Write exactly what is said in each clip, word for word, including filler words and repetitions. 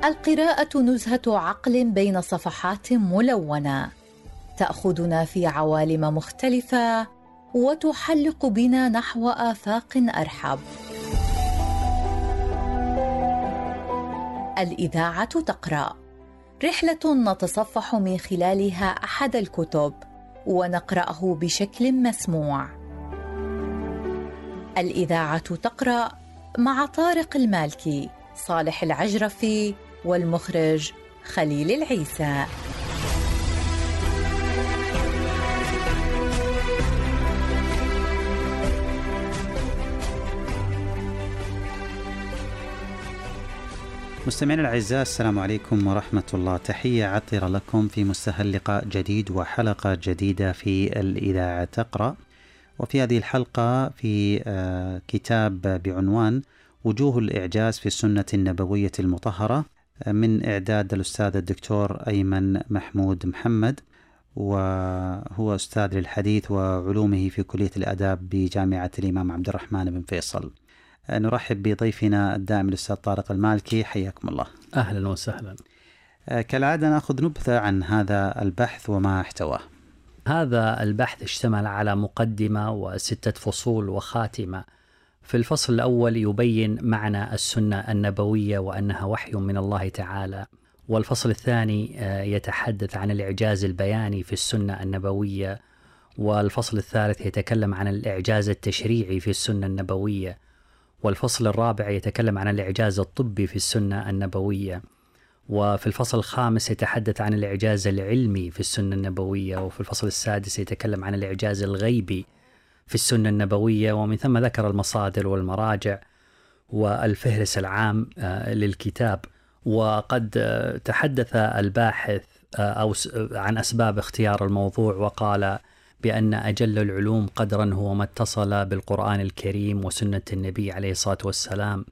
القراءة نزهة عقل بين صفحات ملونة، تأخذنا في عوالم مختلفة وتحلق بنا نحو آفاق أرحب. الإذاعة تقرأ، رحلة نتصفح من خلالها أحد الكتب ونقرأه بشكل مسموع. الإذاعة تقرأ مع طارق المالكي، صالح العجرفي، والمخرج خليل العيسى. مستمعينا الأعزاء، السلام عليكم ورحمة الله. تحية عطرة لكم في مستهل لقاء جديد وحلقة جديدة في الإذاعة تقرأ. وفي هذه الحلقة في كتاب بعنوان وجوه الإعجاز في السنة النبوية المطهرة من إعداد الأستاذ الدكتور أيمن محمود محمد، وهو أستاذ للحديث وعلومه في كلية الآداب بجامعة الإمام عبد الرحمن بن فيصل. نرحب بضيفنا الدائم الأستاذ طارق المالكي، حياكم الله. أهلا وسهلا. كالعادة نأخذ نبذة عن هذا البحث وما احتواه. هذا البحث اشتمل على مقدمة وستة فصول وخاتمة. في الفصل الأول يبين معنى السنة النبوية وأنها وحي من الله تعالى، والفصل الثاني يتحدث عن الإعجاز البياني في السنة النبوية، والفصل الثالث يتكلم عن الإعجاز التشريعي في السنة النبوية، والفصل الرابع يتكلم عن الإعجاز الطبي في السنة النبوية، وفي الفصل الخامس يتحدث عن الإعجاز العلمي في السنة النبوية، وفي الفصل السادس يتكلم عن الإعجاز الغيبي في السنة النبوية، ومن ثم ذكر المصادر والمراجع والفهرس العام للكتاب. وقد تحدث الباحث أو عن أسباب اختيار الموضوع، وقال بأن أجل العلوم قدرا هو ما اتصل بالقرآن الكريم وسنة النبي عليه الصلاة والسلام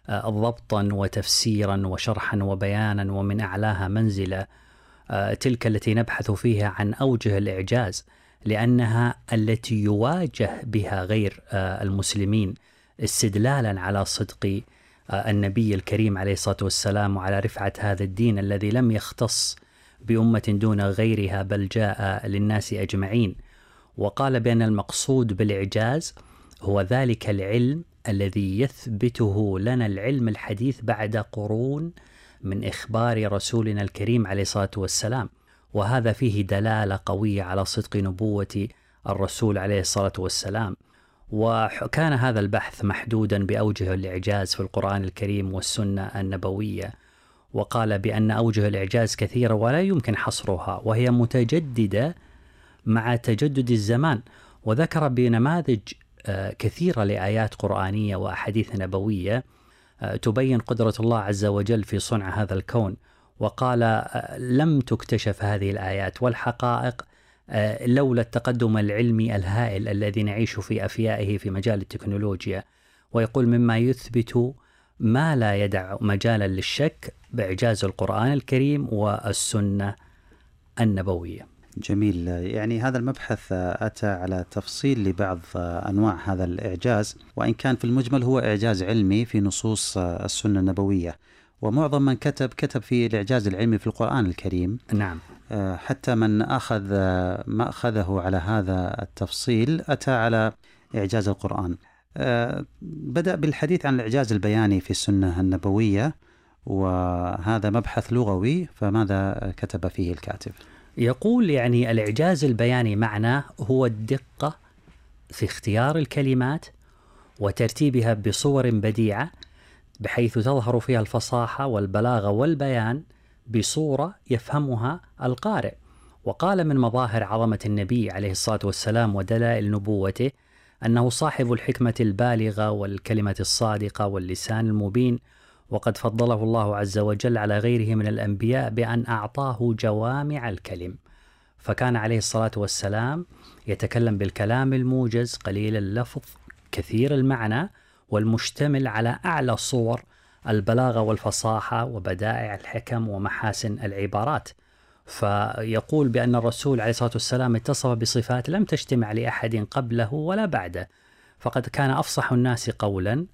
ضبطا وتفسيرا وشرحا وبيانا، ومن أعلاها منزلة تلك التي نبحث فيها عن أوجه الإعجاز، لأنها التي يواجه بها غير المسلمين استدلالا على صدق النبي الكريم عليه الصلاة والسلام وعلى رفعة هذا الدين الذي لم يختص بأمة دون غيرها بل جاء للناس أجمعين. وقال بأن المقصود بالإعجاز هو ذلك العلم الذي يثبته لنا العلم الحديث بعد قرون من إخبار رسولنا الكريم عليه الصلاة والسلام، وهذا فيه دلالة قوية على صدق نبوة الرسول عليه الصلاة والسلام. وكان هذا البحث محدودا بأوجه الإعجاز في القرآن الكريم والسنة النبوية، وقال بأن أوجه الإعجاز كثيرة ولا يمكن حصرها، وهي متجددة مع تجدد الزمان، وذكر بنماذج كثيرة لآيات قرآنية وأحاديث نبوية تبين قدرة الله عز وجل في صنع هذا الكون. وقال لم تكتشف هذه الآيات والحقائق لولا التقدم العلمي الهائل الذي نعيش في أفيائه في مجال التكنولوجيا، ويقول مما يثبت ما لا يدع مجالا للشك بإعجاز القرآن الكريم والسنة النبوية. جميل. يعني هذا المبحث أتى على تفصيل لبعض أنواع هذا الإعجاز، وإن كان في المجمل هو إعجاز علمي في نصوص السنة النبوية، ومعظم من كتب كتب في الإعجاز العلمي في القرآن الكريم. نعم. حتى من أخذ ما أخذه على هذا التفصيل أتى على إعجاز القرآن. بدأ بالحديث عن الإعجاز البياني في السنة النبوية، وهذا مبحث لغوي، فماذا كتب فيه الكاتب؟ يقول يعني الإعجاز البياني معناه هو الدقة في اختيار الكلمات وترتيبها بصور بديعة بحيث تظهر فيها الفصاحة والبلاغة والبيان بصورة يفهمها القارئ. وقال من مظاهر عظمة النبي عليه الصلاة والسلام ودلائل نبوته أنه صاحب الحكمة البالغة والكلمة الصادقة واللسان المبين، وقد فضله الله عز وجل على غيره من الأنبياء بأن أعطاه جوامع الكلم، فكان عليه الصلاة والسلام يتكلم بالكلام الموجز قليل اللفظ كثير المعنى والمشتمل على أعلى صور البلاغة والفصاحة وبدائع الحكم ومحاسن العبارات. فيقول بأن الرسول عليه الصلاة والسلام اتصف بصفات لم تجتمع لأحد قبله ولا بعده، فقد كان أفصح الناس قولا